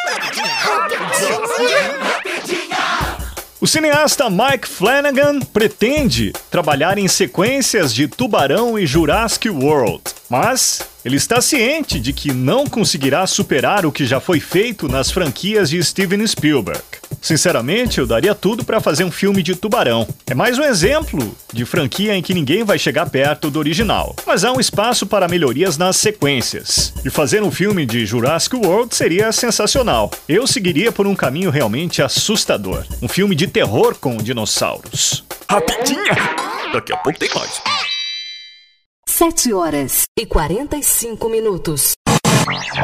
O cineasta Mike Flanagan pretende trabalhar em sequências de Tubarão e Jurassic World, mas ele está ciente de que não conseguirá superar o que já foi feito nas franquias de Steven Spielberg. Sinceramente, eu daria tudo para fazer um filme de Tubarão. É mais um exemplo de franquia em que ninguém vai chegar perto do original, mas há um espaço para melhorias nas sequências. E fazer um filme de Jurassic World seria sensacional. Eu seguiria por um caminho realmente assustador. Um filme de terror com dinossauros. Rapidinha! Daqui a pouco tem mais. 7h45.